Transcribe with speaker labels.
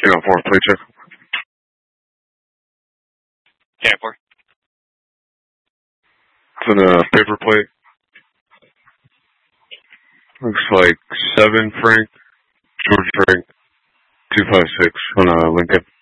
Speaker 1: 10-4, plate check.
Speaker 2: 10-4.
Speaker 1: It's on a paper plate. Looks like 7 Frank, George Frank, 256 on a Lincoln.